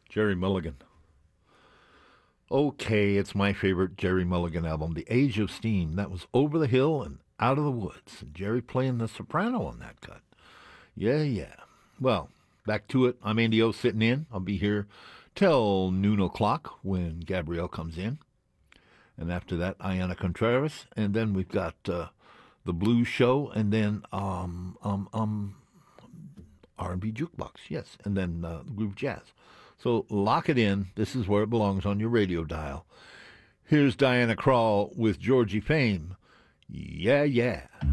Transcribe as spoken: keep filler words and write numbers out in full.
Jerry Mulligan. Okay, it's my favorite Jerry Mulligan album, The Age of Steam. That was Over the Hill and Out of the Woods. And Jerry playing the soprano on that cut. Yeah, yeah. Well, back to it. I'm Andy O sitting in. I'll be here till noon o'clock when Gabrielle comes in. And after that, Ayana Contreras. And then we've got uh, the Blues Show. And then um, um, um, R and B Jukebox, yes. And then uh, Groove Jazz. So lock it in. This is where it belongs on your radio dial. Here's Diana Krall with Georgie Fame. Yeah, yeah.